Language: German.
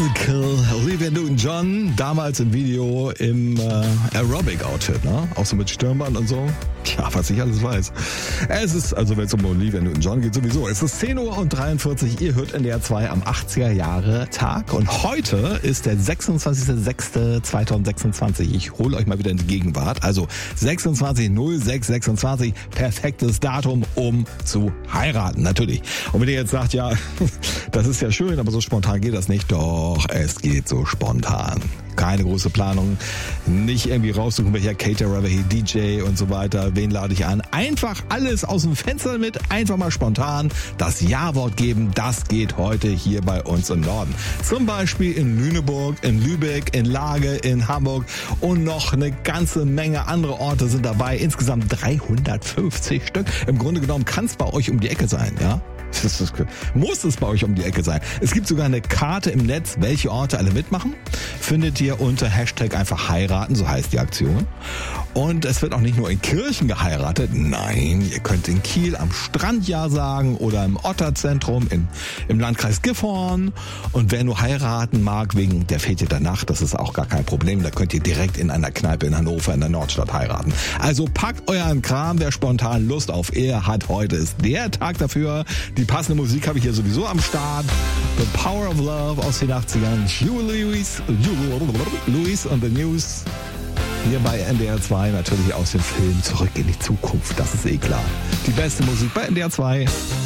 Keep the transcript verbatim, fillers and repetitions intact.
Musical. Olivia Newton-John, damals im Video im äh, Aerobic-Outfit, ne? Auch so mit Stirnband und so. Tja, was ich alles weiß. Es ist, also wenn es um Olivia Newton-John geht, sowieso. Es ist zehn Uhr und dreiundvierzig. Ihr hört N D R zwei am achtziger Jahre Tag. Und heute ist der sechsundzwanzigster sechster zweitausendsechsundzwanzig. Ich hole euch mal wieder in die Gegenwart. Also sechsundzwanzig null sechs sechsundzwanzig. Perfektes Datum, um zu heiraten. Natürlich. Und wenn ihr jetzt sagt, ja, das ist ja schön, aber so spontan geht das nicht. Doch, es geht so spontan. Keine große Planung, nicht irgendwie raussuchen, welcher Caterer, welcher D J und so weiter, wen lade ich an. Einfach alles aus dem Fenster mit, einfach mal spontan das Ja-Wort geben. Das geht heute hier bei uns im Norden. Zum Beispiel in Lüneburg, in Lübeck, in Lage, in Hamburg und noch eine ganze Menge andere Orte sind dabei. Insgesamt dreihundertfünfzig Stück. Im Grunde genommen kann es bei euch um die Ecke sein, ja? Das ist, muss es bei euch um die Ecke sein. Es gibt sogar eine Karte im Netz, welche Orte alle mitmachen. Findet ihr unter Hashtag einfach heiraten, so heißt die Aktion. Und es wird auch nicht nur in Kirchen geheiratet. Nein, ihr könnt in Kiel am Strand Ja sagen oder im Otterzentrum im, im Landkreis Gifhorn. Und wer nur heiraten mag wegen der Fete der Nacht, das ist auch gar kein Problem. Da könnt ihr direkt in einer Kneipe in Hannover in der Nordstadt heiraten. Also packt euren Kram, wer spontan Lust auf Ehe hat. Heute ist der Tag dafür. Die passende Musik habe ich hier sowieso am Start. The Power of Love aus den achtzigern. Huey Lewis, Lewis und the News. Hier bei N D R zwei natürlich aus dem Film Zurück in die Zukunft. Das ist eh klar. Die beste Musik bei N D R zwei.